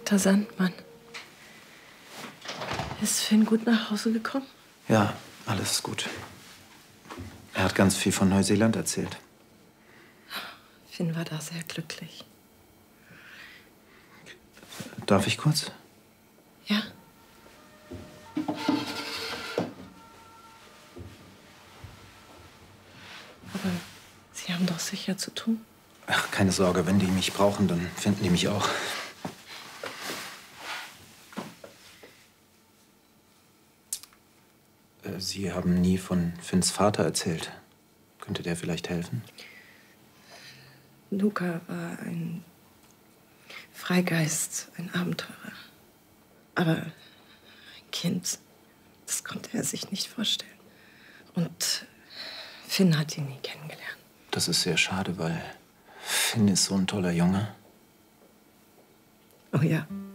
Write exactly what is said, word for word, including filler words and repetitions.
Doktor Sandmann. Ist Finn gut nach Hause gekommen? Ja, alles ist gut. Er hat ganz viel von Neuseeland erzählt. Finn war da sehr glücklich. Darf ich kurz? Ja. Aber Sie haben doch sicher zu tun. Ach, keine Sorge, wenn die mich brauchen, dann finden die mich auch. Äh, Sie haben nie von Finns Vater erzählt. Könnte der vielleicht helfen? Luca war ein Freigeist, ein Abenteurer. Aber ein Kind, das konnte er sich nicht vorstellen. Und Finn hat ihn nie kennengelernt. Das ist sehr schade, weil Finn ist so ein toller Junge. Oh ja.